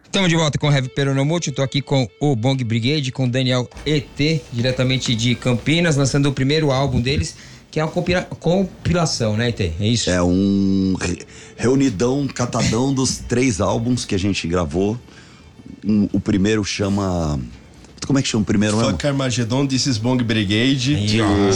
Estamos de volta com o Heavy Peronomútil. Estou aqui com o Bong Brigade, com o Daniel ET, diretamente de Campinas, lançando o primeiro álbum deles, que é uma compilação, né, ET? É isso? É um reunidão, catadão dos 3 álbuns que a gente gravou. O primeiro chama... Como é que chama o primeiro mesmo? Fuck Armageddon, This is Bong Brigade, de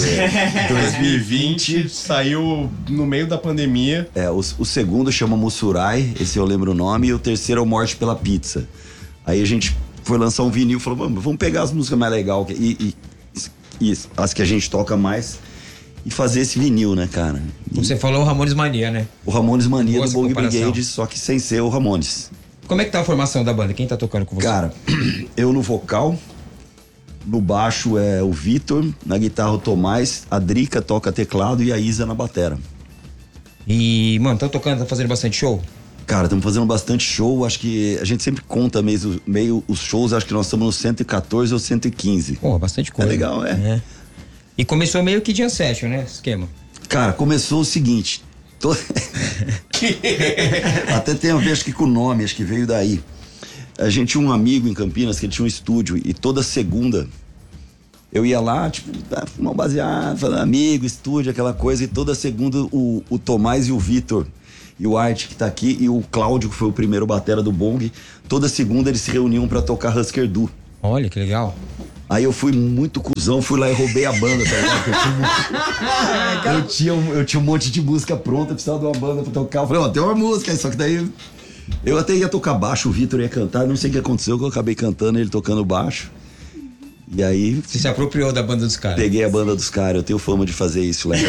2020, saiu no meio da pandemia. O segundo chama Mussurai, esse eu lembro o nome, e o terceiro é o Morte pela Pizza. Aí a gente foi lançar um vinil, falou, vamos pegar as músicas mais legais e as que a gente toca mais e fazer esse vinil, né, cara? Você falou o Ramones Mania, né? O Ramones Mania Boa do Bong comparação. Brigade, só que sem ser o Ramones. Como é que tá a formação da banda? Quem tá tocando com você? Cara, eu no vocal, no baixo é o Vitor, na guitarra o Tomás, a Drica toca teclado e a Isa na batera. E, mano, tá fazendo bastante show? Cara, estamos fazendo bastante show, acho que a gente sempre conta meio os shows, acho que nós estamos no 114 ou 115. Pô, bastante coisa. É legal, é. E começou meio que jam session, né, esse esquema? Cara, começou o seguinte, até tem a ver, acho que com o nome, acho que veio daí. A gente tinha um amigo em Campinas que ele tinha um estúdio e toda segunda eu ia lá, tipo, fumar um baseado, falando amigo, estúdio, aquela coisa, e toda segunda o Tomás e o Vitor e o Art que tá aqui e o Cláudio, que foi o primeiro batera do Bong, toda segunda eles se reuniam pra tocar Husker Du. Olha, que legal. Aí eu fui muito cuzão, fui lá e roubei a banda, tá ligado? Eu tinha um monte de música pronta, precisava de uma banda pra tocar. Eu falei, tem uma música aí, só que daí eu até ia tocar baixo, o Vitor ia cantar, não sei o que aconteceu, que eu acabei cantando, ele tocando baixo. E aí... Você se apropriou da banda dos caras? Peguei a banda dos caras, eu tenho fama de fazer isso lá.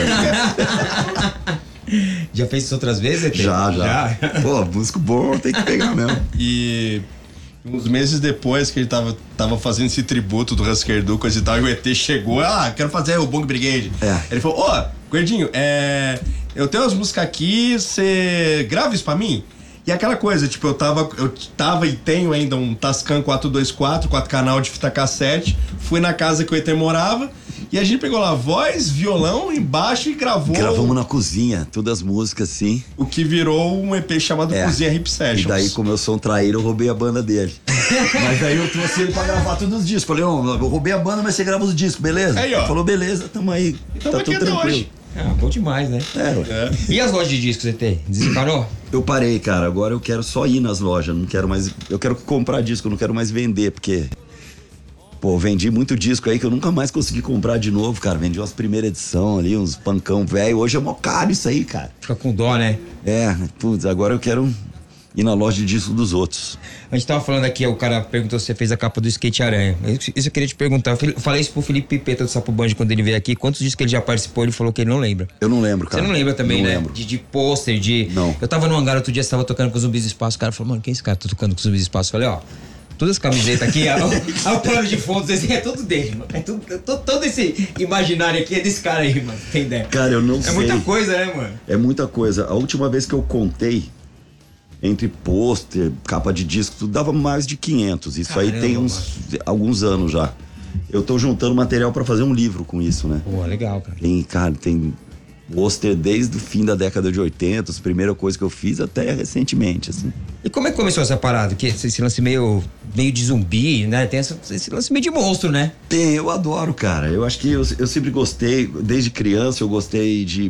Já fez isso outras vezes, ET? Já. Pô, músico bom, tem que pegar mesmo. E uns meses depois que ele tava fazendo esse tributo do Husker Du, coisa e tal, e o ET chegou, quero fazer o Bong Brigade. Ele falou, Gordinho, eu tenho umas músicas aqui, você grava isso pra mim? E aquela coisa, tipo, eu tava e tenho ainda um Tascam 424, 4 canal de fita cassete, fui na casa que o ET morava, e a gente pegou lá voz, violão, embaixo e gravou. Gravamos na cozinha, todas as músicas, sim. O que virou um EP chamado Cozinha Hip Sessions. E daí, como eu sou um traíra, eu roubei a banda dele. Mas daí eu trouxe ele pra gravar todos os discos. Falei, eu roubei a banda, mas você grava os discos, beleza? Aí, ó. Ele falou, beleza, tamo aí. Tá tudo tranquilo. Hoje. Bom demais, né? E as lojas de discos, ET? Desencarou? Eu parei, cara. Agora eu quero só ir nas lojas. Não quero mais. Eu quero comprar disco, eu não quero mais vender, porque. Pô, vendi muito disco aí que eu nunca mais consegui comprar de novo, cara. Vendi umas primeiras edições ali, uns pancão velho. Hoje é mó caro isso aí, cara. Fica com dó, né? Putz, agora eu quero ir na loja de disco dos outros. A gente tava falando aqui, o cara perguntou se você fez a capa do Skate Aranha. Isso eu queria te perguntar. Eu falei isso pro Felipe Pipeta do Sapo Band quando ele veio aqui. Quantos discos que ele já participou? Ele falou que ele não lembra. Eu não lembro, cara. Você não lembra também, não né? Lembro. De pôster, de... Não. Eu tava no hangar outro dia, você tava tocando com os Zumbis do Espaço. O cara falou, mano, quem é esse cara? Tô tocando com os Zumbis do Espaço. Eu falei, todas as camisetas aqui, o plano de fundo, é tudo dele, mano. Todo esse imaginário aqui é desse cara aí, mano. Tem ideia? Cara, eu não sei. É muita coisa, né, mano? É muita coisa. A última vez que eu contei, entre pôster, capa de disco, tudo dava mais de 500. Isso aí tem alguns anos já. Eu tô juntando material pra fazer um livro com isso, né? Pô, legal, cara. Tem pôster desde o fim da década de 80, as primeiras coisas que eu fiz até recentemente, assim. E como é que começou essa parada? Que esse lance meio de zumbi, né? Tem esse lance meio de monstro, né? Eu adoro, cara. Eu acho que eu sempre gostei, desde criança eu gostei de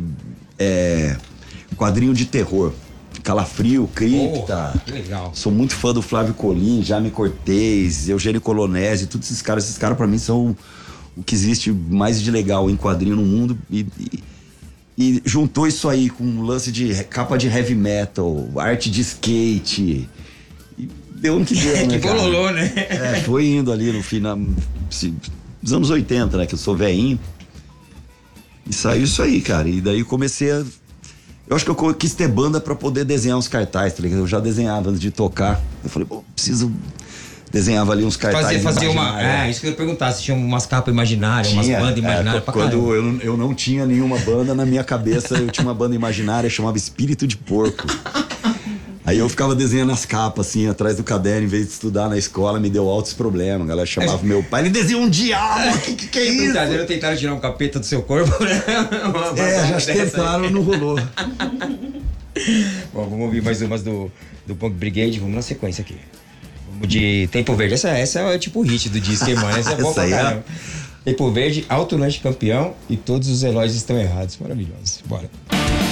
quadrinho de terror. Calafrio, Cripta. Que legal. Sou muito fã do Flávio Colim, Jaime Cortez, Eugênio Colonese, todos esses caras. Esses caras pra mim são o que existe mais de legal em quadrinho no mundo. E juntou isso aí com um lance de capa de heavy metal, arte de skate. E deu no que deu, né, que cara? bololô, né? Foi indo ali no final dos anos 80, né? Que eu sou velhinho. E saiu isso aí, cara. E daí comecei a... Eu acho que eu quis ter banda pra poder desenhar uns cartazes, tá ligado? Eu já desenhava antes de tocar. Eu falei, preciso... Desenhava ali uns cartazes. Fazia uma... isso que eu ia perguntar, se tinha umas capas imaginárias, umas bandas imaginárias pra caramba. Quando eu não tinha nenhuma banda, na minha cabeça eu tinha uma banda imaginária, chamava Espírito de Porco. Aí eu ficava desenhando as capas, assim, atrás do caderno, em vez de estudar na escola, me deu altos problemas. A galera chamava meu pai, ele desenhou um diabo, que é isso? Brincadeira, tentaram tirar um capeta do seu corpo, né? Já tentaram, não rolou. Bom, vamos ouvir mais umas do Bong Brigade, vamos na sequência aqui. De Tempo Verde. Essa é tipo o hit do disco, hein, mano? Essa é boa pra caramba. Tempo Verde, Alto Lanche campeão e todos os relógios estão errados. Maravilhoso. Bora.